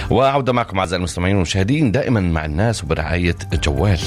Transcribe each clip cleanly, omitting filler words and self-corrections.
وعودة معكم أعزائي المستمعين والمشاهدين دائما مع الناس وبرعاية الجوال.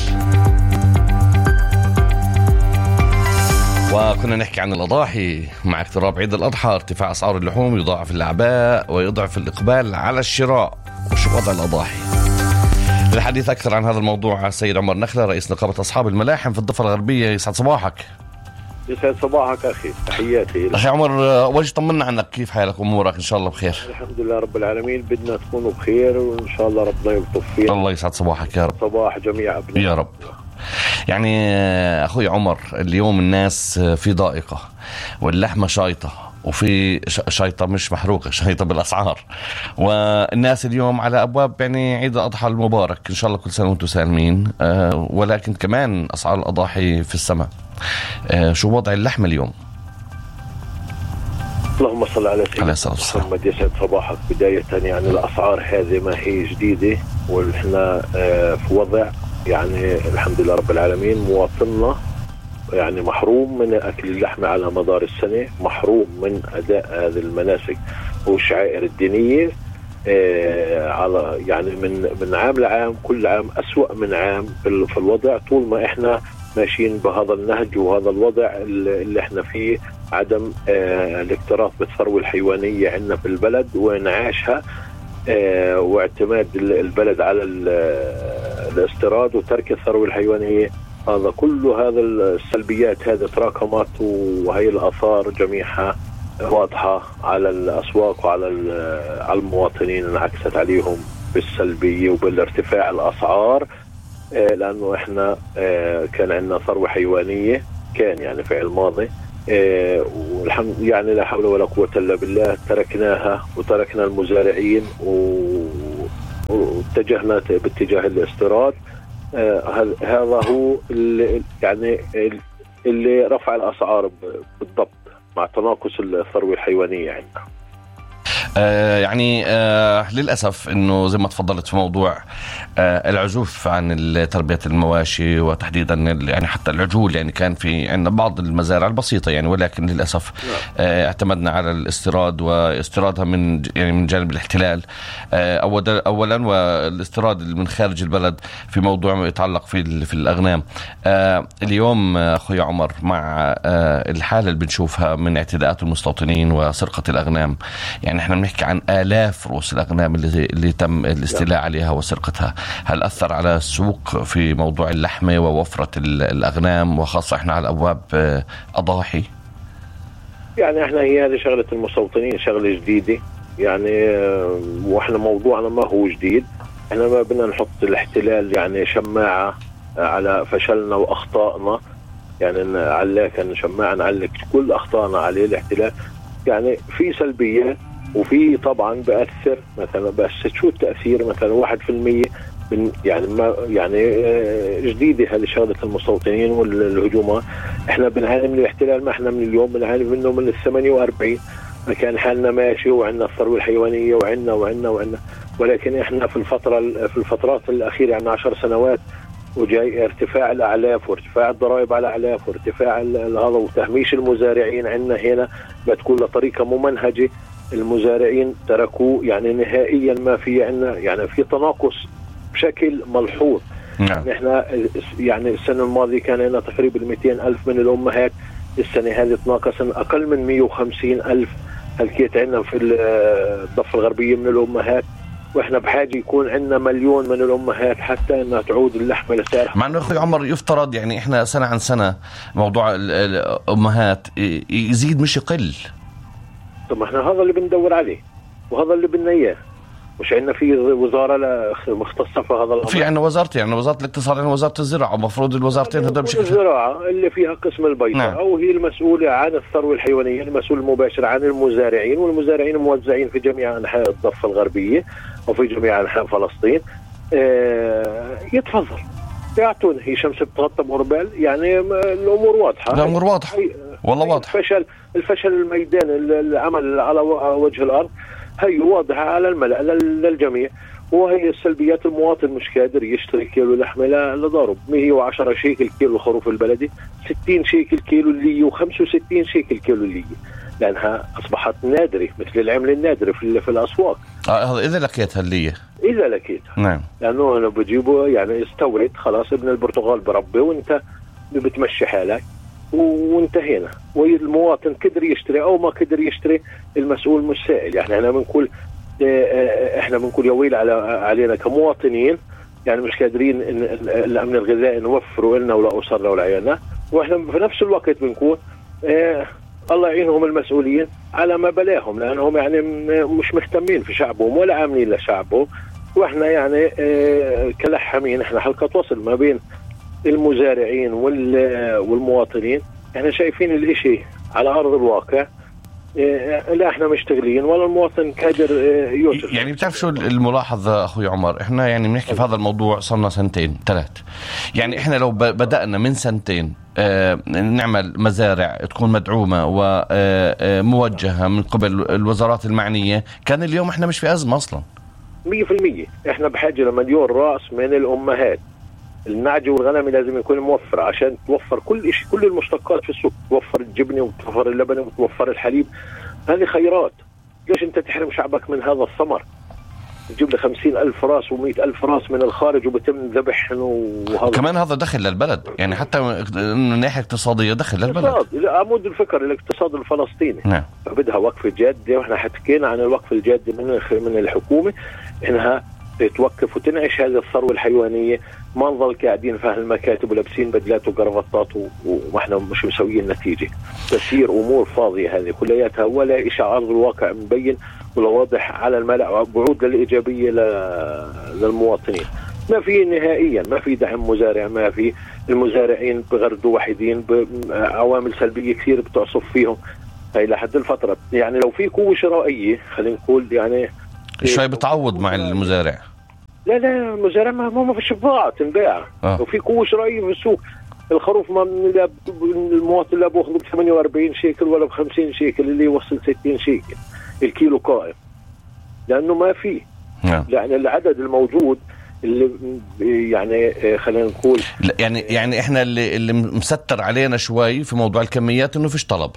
وكنا نحكي عن الأضاحي مع اقتراب عيد الأضحى، ارتفاع أسعار اللحوم يضاعف الأعباء ويضعف الإقبال على الشراء. وشو وضع الأضاحي؟ للحديث أكثر عن هذا الموضوع السيد عمر نخلة رئيس نقابة أصحاب الملاحم في الضفة الغربية. يسعد صباحك. يسعد صباحك أخي، تحياتي أخي عمر. وجه طمنا عنك، كيف حالك وأمورك؟ إن شاء الله بخير. الحمد لله رب العالمين، بدنا تكونوا بخير وإن شاء الله ربنا يلطف فينا. الله يسعد صباحك يا رب. صباح جميع أبناء يا رب. يعني أخوي عمر، اليوم الناس في ضائقة واللحمة شايطة، وفي شايطة مش محروقة، شايطة بالأسعار، والناس اليوم على أبواب يعني عيد الأضحى المبارك. إن شاء الله كل سنة وأنتم سالمين. ولكن كمان أسعار الأضاحي في السماء. شو وضع اللحمة اليوم؟ اللهم صل على سيدنا محمد. يسعد صباحك. بداية يعني الأسعار هذه ما هي جديدة، ونحن في وضع يعني الحمد لله رب العالمين مواطننا يعني محروم من أكل اللحمة على مدار السنة، محروم من أداء هذه المناسك والشعائر الدينية على يعني من عام لعام، كل عام أسوأ من عام في الوضع. طول ما إحنا ماشيين بهذا النهج وهذا الوضع اللي إحنا فيه، عدم الاكتراث بالثروة الحيوانية عندنا في البلد وانعاشها، واعتماد البلد على الاستيراد وترك الثروة الحيوانية. هذا كل هذا السلبيات هذه تراكمت، وهي الآثار جميعها واضحة على الأسواق وعلى المواطنين، انعكست عليهم بالسلبية وبالارتفاع الأسعار. لأنه إحنا كان عندنا ثروة حيوانية، كان يعني في الماضي، والحمد يعني لا حول ولا قوة إلا بالله تركناها وتركنا المزارعين واتجهنا باتجاه الاستيراد. هذا هو اللي رفع الأسعار بالضبط، مع تناقص الثروة الحيوانية عندنا. يعني للأسف أنه زي ما تفضلت في موضوع العزوف عن تربية المواشي، وتحديدا يعني حتى العجول، يعني كان في عندنا بعض المزارع البسيطة يعني، ولكن للأسف اعتمدنا على الاستيراد واستيرادها من جانب الاحتلال أولا، والاستيراد من خارج البلد في موضوع يتعلق في الأغنام. اليوم أخوي عمر، مع الحالة اللي بنشوفها من اعتداءات المستوطنين وسرقة الأغنام، يعني احنا بنحكي عن آلاف رؤوس الأغنام اللي تم الاستيلاء عليها وسرقتها. هل أثر على السوق في موضوع اللحمة ووفرة الأغنام، وخاصة احنا على أبواب أضاحي؟ يعني احنا هي هذه شغلة المستوطنين، شغلة جديدة يعني، واحنا موضوعنا ما هو جديد. احنا ما بدنا نحط الاحتلال يعني شماعة على فشلنا وأخطائنا، يعني علاك شماعة نعلق كل أخطائنا عليه الاحتلال. يعني في سلبيات وفي طبعا بأثر، مثلا بس شو التأثير؟ مثلا 1% من يعني ما يعني جديدة هذه شغلة المستوطنين والهجومات. احنا بنعاني من الاحتلال، ما احنا من اليوم بنعاني منه من 48. ما كان حالنا ماشي وعندنا الثروة الحيوانية وعندنا ولكن احنا في الفترات الأخيرة يعني 10 سنوات وجاي ارتفاع الأعلاف وارتفاع الضرائب على الأعلاف وارتفاع هذا وتهميش المزارعين عندنا هنا بتكون لطريقة ممنهجة. المزارعين تركوا يعني نهائيا، ما في عندنا يعني في تناقص بشكل ملحوظ. يعني احنا يعني السنة الماضية كان لنا تقريبا 200,000 من الأمهات، السنة هذه تناقصا أقل من 150,000 هلكيت عندنا في الضفة الغربية من الأمهات، واحنا بحاجة يكون عندنا 1,000,000 من الأمهات حتى انها تعود اللحمة لسعرها. مع انه اخوي عمر يفترض يعني احنا سنة عن سنة موضوع الأمهات يزيد مش يقل. طب احنا هذا اللي بندور عليه وهذا اللي بدنا اياه. مش عندنا في وزارة مختصة في هذا الأمر؟ في عندنا وزارتين، يعني وزارة الاقتصاد ووزارة الزراعة، ومفروض الوزارتين هذول بشكل الزراعة اللي فيها قسم البيطرة. نعم. أو هي المسؤولة عن الثروة الحيوانية، المسؤول المباشر عن المزارعين، والمزارعين موزعين في جميع أنحاء الضفة الغربية وفي جميع أنحاء فلسطين. يتفضل يعطون. هي شمس بتغطى بغربال، يعني الأمور واضحة. الأمور واضحة والله واضحة. الفشل الميدان العمل على وجه الأرض هي واضحة على الملأ للجميع. وهي السلبيات، المواطن مش قادر يشتري كيلو لحمة لضرب 110 شيكل كيلو الخروف البلدي، 60 شيكل كيلو اللي، و65 شيكل كيلو اللي، لأنها أصبحت نادرة مثل العملة النادرة في الأسواق. هذا إذا لقيتها اللي إذا لقيتها. نعم. لأنه أنا بجيبه يعني استورد خلاص ابن البرتقال بربي وأنت بتمشي حالك وانتهينا. والمواطن قدر يشتري أو ما قدر يشتري المسؤول مش سائل. يعني احنا بنقول يا ويل علينا كمواطنين يعني مش قادرين الأمن الغذائي نوفره لنا ولا أسرنا ولا عيالنا، واحنا في نفس الوقت بنقول الله يعينهم المسؤولين على ما بلاهم، لأنهم يعني مش مهتمين في شعبهم ولا عاملين لشعبهم. واحنا يعني كلحمين احنا حلقة وصل ما بين المزارعين والمواطنين. احنا شايفين الاشي على أرض الواقع، لا احنا مشتغلين ولا المواطن قادر يوصل. يعني بتعرف شو الملاحظة أخوي عمر؟ احنا يعني بنحكي في هذا الموضوع صرنا 2-3. يعني احنا لو بدأنا من 2 نعمل مزارع تكون مدعومة وموجهة من قبل الوزارات المعنية، كان اليوم احنا مش في أزمة أصلا. 100%. احنا بحاجة لمليون رأس من الأمهات. النعج والغنم لازم يكون موفر عشان توفر كل شيء، كل المشتقات في السوق، توفر الجبنة وتوفر اللبن وتوفر الحليب. هذه خيرات. ليش انت تحرم شعبك من هذا الثمر؟ تجيب له 50,000 راس و100,000 راس من الخارج وبتم ذبحهم وهذا كمان هذا دخل للبلد، يعني حتى من ناحية اقتصادية دخل للبلد. عمود الفكر الاقتصاد الفلسطيني. نعم. فبدها وقفة جادة، واحنا حكينا عن الوقفة الجادة من الحكومة انها توقف وتنعش هذه الثروة الحيوانية. ما نظل قاعدين في المكاتب ولابسين بدلات وقرفطات واحنا مش مسويين نتيجة. تسير امور فاضية هذه كلياتها ولا شيء على ارض الواقع مبين ولا واضح على الملأ بعود للإيجابية للمواطنين. ما في نهائيا، ما في دعم مزارع، ما في المزارعين بغردوا وحيدين، بعوامل سلبية كثير بتعصف فيهم هاي لحد الفترة. يعني لو في قوة شرائية خلينا نقول يعني شوي بتعوض مع المزارع. لا المزارع ما فيش بضاعة تنباع. لو في قوة شرائية في السوق، الخروف ما المواطن لا بأخذ ب48 شيكل ولا ب50 شيكل، اللي يوصل 60 شيكل الكيلو قائم، لأنه ما فيه. يعني العدد الموجود اللي يعني خلينا نقول يعني احنا اللي مستر علينا شوي في موضوع الكميات انه فيش طلب،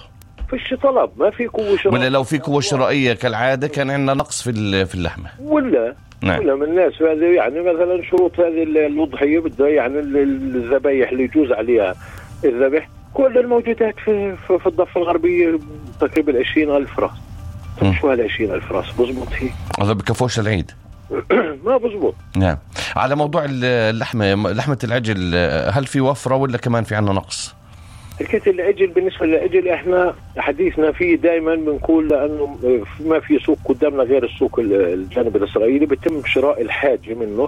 ما في قوة شرائية. ولا لو في قوة شرائية كالعادة كان عندنا نقص في اللحمة ولا من الناس. هذه يعني مثلا شروط هذه الأضحية بدها يعني الذبايح اللي يجوز عليها الذبح، كل الموجودات في الضفة الغربية تقريبا 20,000 راس. شو هال 20,000 راس بزبط؟ هذا بكفوش العيد. ما بزبط. نعم. على موضوع لحمة العجل، هل في وفرة ولا كمان في عنا نقص؟ حكاية العجل، بالنسبة للعجل احنا حديثنا فيه دائما بنقول لأنه ما في سوق قدامنا غير السوق الجانب الإسرائيلي بيتم شراء الحاجة منه.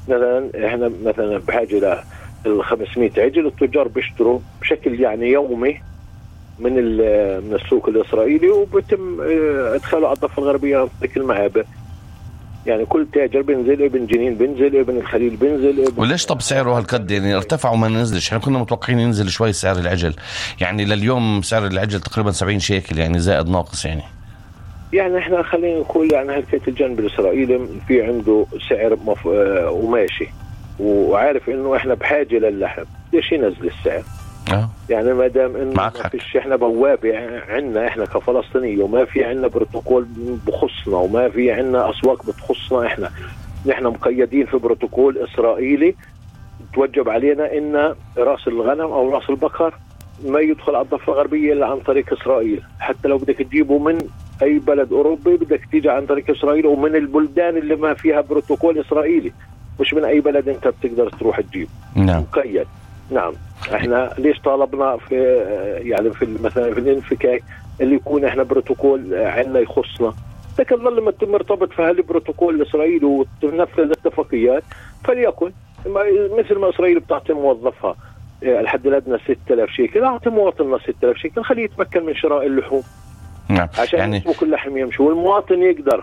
احنا مثلا بحاجة ل 500 عجل، التجار بيشتروا بشكل يعني يومي من السوق الإسرائيلي وبيتم ادخاله على الضفة الغربية عن طريق المعابر. يعني كل تاجر بينزل، ابن جنين بينزل، ابن الخليل بينزل. وليش طب سعره هالقد يعني ارتفع وما ننزلش؟ احنا كنا متوقعين ينزل شوي سعر العجل، يعني لليوم سعر العجل تقريبا 70 شيكل، يعني زائد ناقص. يعني احنا خلينا نقول يعني هالكيت الجانب الإسرائيلي في عنده سعر وماشي وعارف انه احنا بحاجة للحم، ليش ينزل السعر؟ يعني ما دام انه ما فيش احنا بوابه عندنا احنا كفلسطينيه، وما في عندنا بروتوكول بخصنا، وما في عندنا اسواق بتخصنا، احنا مقيدين في بروتوكول اسرائيلي توجب علينا ان راس الغنم او راس البقر ما يدخل على الضفه الغربيه الا عن طريق اسرائيل. حتى لو بدك تجيبه من اي بلد اوروبي بدك تيجي عن طريق اسرائيل، ومن البلدان اللي ما فيها بروتوكول اسرائيلي، مش من اي بلد انت بتقدر تروح تجيب. نعم. مقيد. نعم. احنا ليش طالبنا في يعني في مثلا في الانفكاك اللي يكون احنا بروتوكول عندنا يخصنا، لكن ظل ما مرتبط في هالبروتوكول الاسرائيلي وتنفذ الاتفاقيات فليكن مثل ما اسرائيل بتعطي موظفها الحد الادنى 6,000 شيكل، اعطي مواطننا 6,000 شيكل، خليه يتمكن من شراء اللحوم. نعم. عشان يعني سوق اللحم يمشي والمواطن يقدر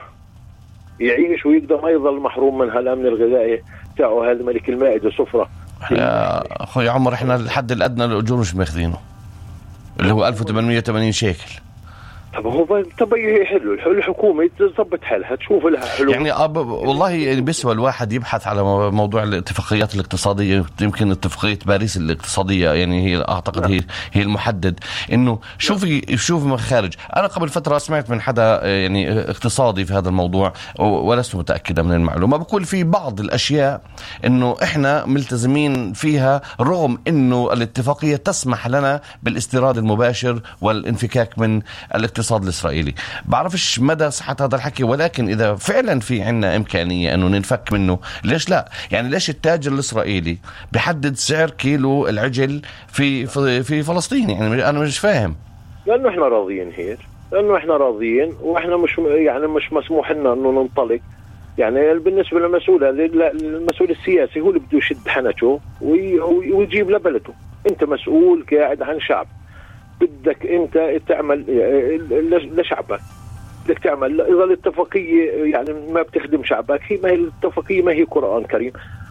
يعيش ويقدر ما يظل محروم من هالامن الغذائي تاعه. هذا ملك المائدة سفرة. يا اخوي عمر، احنا الحد الادنى للاجور مش ماخذينه اللي هو 1880 شيكل. طب يحلوا الحكومة تظبط حالها تشوف لها حلول. يعني والله بيسوى الواحد يبحث على موضوع الاتفاقيات الاقتصادية. يمكن اتفاقية باريس الاقتصادية يعني هي أعتقد هي المحدد إنه شوفي مخارج. أنا قبل فترة سمعت من حدا يعني اقتصادي في هذا الموضوع ولست متأكدة من المعلومة، بقول في بعض الأشياء إنه إحنا ملتزمين فيها رغم إنه الاتفاقية تسمح لنا بالاستيراد المباشر والانفكاك من الاقتصاد الإسرائيلي. بعرفش مدى صحة هذا الحكي، ولكن إذا فعلا في عنا إمكانية أنه ننفك منه ليش لا؟ يعني ليش التاجر الإسرائيلي بيحدد سعر كيلو العجل في فلسطين؟ يعني أنا مش فاهم. لأنه إحنا راضيين هيك، لأنه إحنا راضيين وإحنا مش مسموح لنا أنه ننطلق. يعني بالنسبة للمسؤول المسؤول السياسي هو اللي بده يشد حنكه ويجيب لبلده. أنت مسؤول قاعد عن شعب، بدك أنت تعمل لشعبك، بدك تعمل. إذا الاتفاقية يعني ما بتخدم شعبك، ما هي الاتفاقية ما هي قرآن كريم.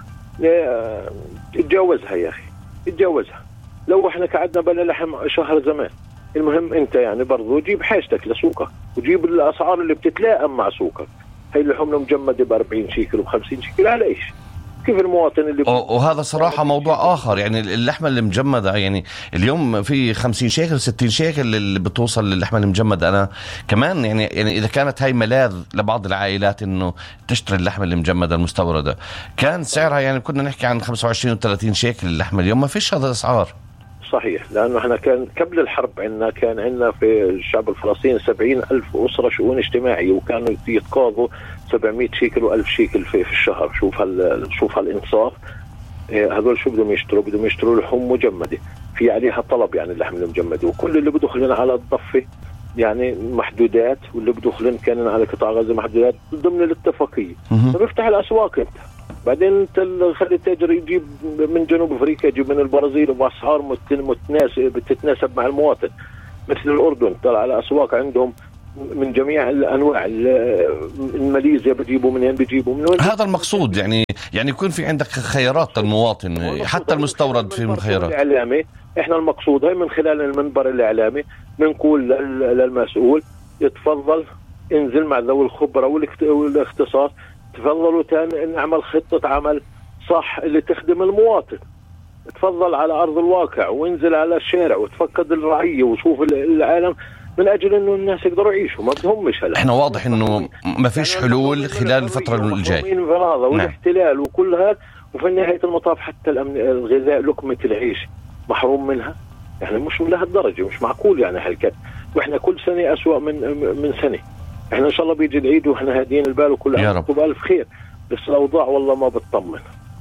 اتجاوزها يا أخي، اتجاوزها. لو احنا قعدنا بلا لحم شهر زمان. المهم أنت يعني برضو جيب حاجتك لسوقك وجيب الأسعار اللي بتتلائم مع سوقك. هي اللحوم المجمدة ب40 شيكل و50 شيكل على إيش؟ كيف المواطن اللي وهذا صراحة موضوع آخر. يعني اللحمة المجمدة يعني اليوم في 50 شيكل 60 شيكل اللي بتوصل للحمة المجمدة. أنا كمان يعني إذا كانت هاي ملاذ لبعض العائلات إنه تشتري اللحمة المجمدة المستوردة، كان سعرها يعني كنا نحكي عن 25 و30 شيكل اللحمة. اليوم ما فيش هذا الأسعار. صحيح، لأنه احنا كان قبل الحرب كان عندنا في الشعب الفلسطيني 70,000 أسرة شؤون اجتماعية، وكانوا يتقاضوا 700 شيكل و1000 شيكل في الشهر. شوف هالإنصاف. هذول شو بدهم يشتروا؟ بدهم يشتروا لحوم مجمدة في عليها طلب، يعني اللحم المجمدة. وكل اللي بدخلن على الضفة يعني محدودات، واللي بدخلن كان على قطاع غزة محدودات ضمن الاتفاقية. فبيفتح الأسواق انت. بعدين انت خلي التاجر يجيب من جنوب افريقيا، يجيب من البرازيل باسعار بتتناسب مع المواطن. مثل الاردن طلع على اسواق عندهم من جميع الانواع. الماليزيا بيجيبوا منين؟ بيجيبوا من وين؟ هذا المقصود. يعني يكون في عندك خيارات المواطن، حتى المستورد في من خيارات. الاعلامي احنا المقصود هي من خلال المنبر الاعلامي بنقول للمسؤول يتفضل انزل مع ذوي الخبره والاختصاص، تفضلوا نعمل خطة عمل صح اللي تخدم المواطن. تفضل على أرض الواقع وانزل على الشارع وتفقد الرعية وشوف العالم من أجل أنه الناس يقدروا يعيشوا. ما بدهمش هلا. احنا واضح أنه ما فيش حلول خلال الفترة الجاية. والاحتلال وكل هذا، وفي نهاية المطاف حتى الغذاء لقمة العيش محروم منها. يعني مش من لهالدرجة، مش معقول يعني هالكد. وإحنا كل سنة أسوأ من سنة. احنا ان شاء الله بيجي العيد واحنا هادين البال وكل عام بألف خير. بس الاوضاع والله ما بتطمن.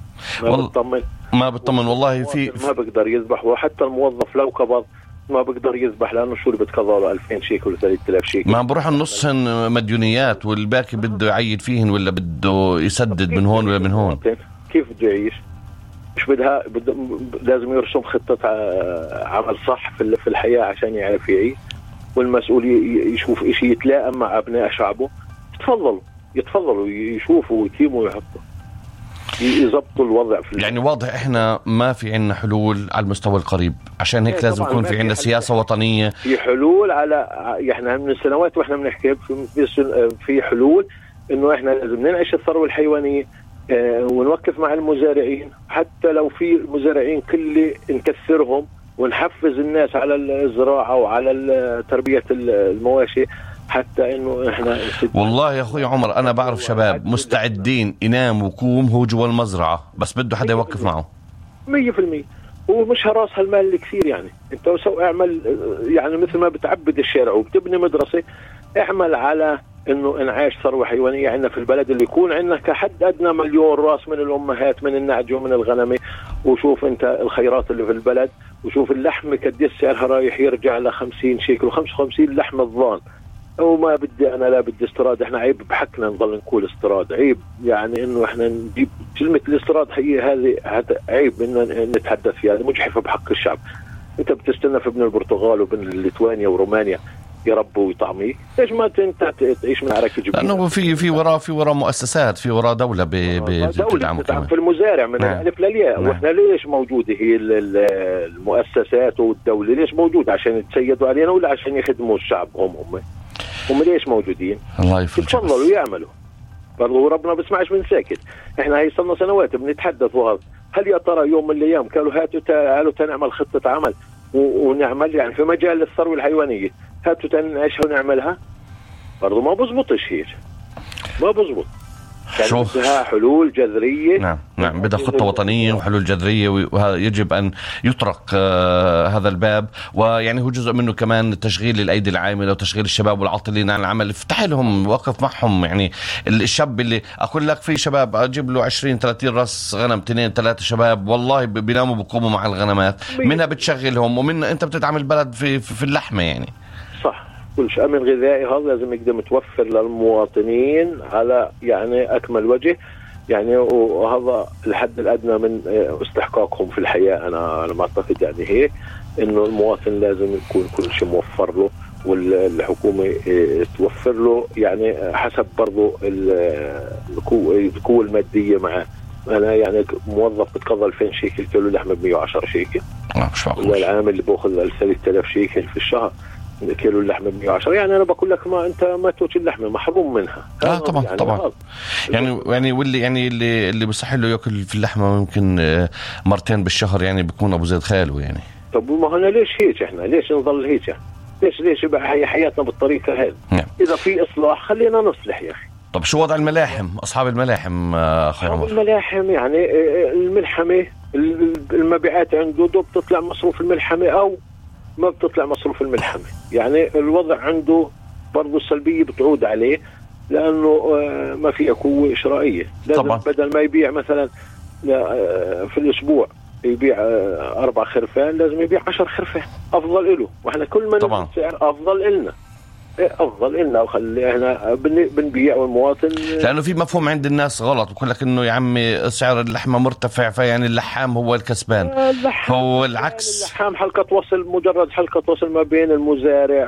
ما بتطمن والله. ما بقدر يذبح، وحتى الموظف لو قبض ما بقدر يذبح، لانه شو اللي بتقضى له 2000 شيكل و3000 شيكل. ما بروح النصهن مديونيات والباقي بده يعيد فيهن ولا بده يسدد من هون ولا من هون. كيف بده يعيش؟ مش لازم يرسم خطة عمل صح في الحياة عشان يعرف يعيش. والمسؤول يشوف إشي يتلائم مع أبناء شعبه. يتفضلوا يشوفوا ويتيموا ويحطوا يضبطوا الوضع يعني واضح إحنا ما في عنا حلول على المستوى القريب. عشان هيك لازم يكون في عنا سياسة وطنية. في حلول على إحنا من السنوات وإحنا بنحكي في حلول إنه إحنا لازم ننعش الثروة الحيوانية ونوقف مع المزارعين. حتى لو في مزارعين كل نكثرهم ونحفز الناس على الزراعة وعلى تربية المواشي، حتى انه احنا والله يا اخوي عمر انا بعرف شباب مستعدين ينام ويقوم هو جوا المزرعة، بس بده حدا يوقف معه 100%. ومش هراس هالمال الكثير. يعني انت اعمل يعني مثل ما بتعبد الشارع وبتبني مدرسة، اعمل على انه انعاش ثروة حيوانية عندنا في البلد، اللي يكون عندنا كحد ادنى 1,000,000 راس من الامهات من النعج ومن الغنم. وشوف انت الخيرات اللي في البلد، وشوف اللحم قديش سعرها رايح يرجع ل 50 شيكل و55 لحم الضان. وما بدي انا لا بدي استيراد. احنا عيب بحقنا نضل نقول استيراد، عيب يعني انه احنا نجيب كلمة الاستيراد. هذه عيب انه نتحدث فيها، مجحفة بحق الشعب. انت بتستنى في ابن البرتغال وابن ليتوانيا ورومانيا يربوا ويطعميه؟ ليش ما انت تعيش من عرك جبين؟ لانه في وراء مؤسسات، في وراء دولة بتدعم في المزارع من الالف للياء. واحنا ليش موجوده هي المؤسسات والدوله؟ ليش موجوده؟ عشان يتسيدوا علينا ولا عشان يخدموا الشعب؟ هم ليش موجودين؟ الله يفرج. يتفضلوا يعملوا برضو، ربنا بسمعش من ساكت. احنا هي صرنا سنوات بنتحدث وهذا. هل يا ترى يوم من الايام قالوا هاتوا تعالوا تنعمل خطه عمل ونعمل يعني في مجال الثروه الحيوانيه، هاتوا تنعيشها ونعملها؟ برضو ما بزبطش هيك، ما بزبط. يعني بدها حلول جذريه. نعم بدها خطه وطنيه وحلول جذريه، ويجب ان يطرق هذا الباب. ويعني هو جزء منه كمان تشغيل الايدي العامله وتشغيل الشباب والعاطلين عن العمل، افتح لهم، وقف معهم. يعني الشاب اللي اقول لك في شباب اجيب له 20-30 راس غنم، 2-3 شباب والله بيناموا بقوموا مع الغنمات، منها بتشغلهم ومنها انت بتدعم البلد في اللحمه. يعني صح، كل شيء أمن غذائي هذا لازم يقدر متوفر للمواطنين على يعني أكمل وجه. يعني وهذا الحد الأدنى من استحقاقهم في الحياة. أنا ما أعتقد يعني هيك إنه المواطن لازم يكون كل شيء موفر له، والحكومة توفر له يعني حسب برضو القوة المادية معه. أنا يعني موظف بتقضى 2000 شيكل كيلو لحمة ب110 شيكل، والعامل اللي باخذ 3000 شيكل في الشهر كيلو اللحمة 110. يعني أنا بقول لك ما أنت ما توجه اللحمة محروم منها. طبعا يعني طبعا. يعني واللي يعني اللي بيصح له يأكل في اللحمة ممكن مرتين بالشهر، يعني بيكون أبو زيد خاله. يعني طب ما هنا ليش هيك؟ إحنا ليش نظل هيك؟ يعني ليش يبقى هي حياتنا بالطريقة هذه؟ نعم. إذا في إصلاح خلينا نصلح يا أخي. طب شو وضع الملاحم، أصحاب الملاحم أخي عمر؟ الملاحم يعني الملحمة المبيعات عنده دوب تطلع مصروف الملحمة أو ما بتطلع مصروف الملحمة. يعني الوضع عنده برضو السلبية بتعود عليه، لأنه ما فيها قوة إشرائية. لازم طبعا. بدل ما يبيع مثلا في الأسبوع يبيع 4 خرفان، لازم يبيع 10 خرفان أفضل له. وإحنا كل ما نزل سعر أفضل إلنا وخلي إحنا بنبيع والمواطن. لأنه في مفهوم عند الناس غلط، ويقول لك إنه يا عمي سعر اللحمة مرتفع فيعني اللحام هو الكسبان. هو العكس. يعني اللحام حلقة وصل، مجرد حلقة وصل ما بين المزارع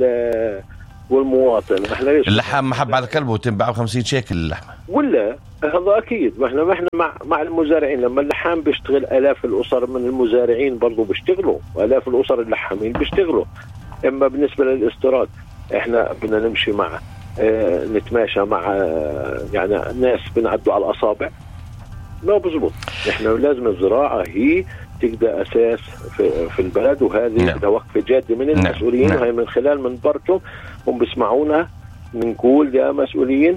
والمواطن. إحنا اللحام محب على كلبه وتنباع ب50 شيكل اللحمة، ولا هذا أكيد. ما إحنا مع المزارعين. لما اللحام بيشتغل آلاف الأسر من المزارعين برضو بيشتغلوا، وآلاف الأسر اللحامين بيشتغلوا. إما بالنسبة للاستيراد احنا بدنا نمشي مع نتماشى مع يعني ناس بنعدوا على الأصابع. ما بزبط. احنا لازم الزراعة هي تبقى أساس في البلد، وهذه بدها وقفة جادة من المسؤولين. وهي من خلال منبرتهم هم بيسمعونا بنقول يا مسؤولين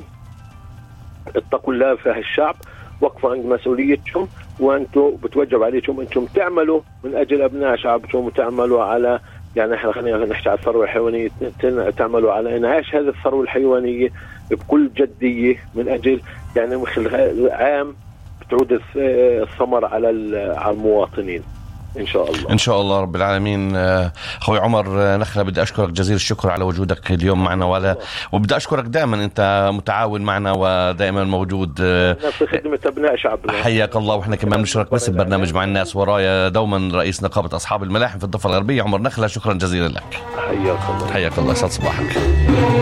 اتقوا الله في الشعب، وقفوا عند مسؤوليتهم، وانتم بتوجب عليكم انتم تعملوا من أجل أبناء شعبكم، وتعملوا على يعني احنا خلينا نحكي على الثروة الحيوانية، تعملوا على انعاش هذه الثروة الحيوانية بكل جدية من اجل يعني من خلال عام بتعود الثمر على المواطنين ان شاء الله. ان شاء الله رب العالمين. اخوي عمر نخلة، بدي اشكرك جزيل الشكر على وجودك اليوم معنا، وبدي اشكرك دائما، انت متعاون معنا ودائما موجود في خدمة ابناء شعبنا. حياك الله. واحنا كمان بنشكرك بس ببرنامج مع الناس ورايا دوما رئيس نقابة اصحاب الملاحم في الضفة الغربية عمر نخلة. شكرا جزيلا لك. حياك الله. حياك الله، يسعد صباحك.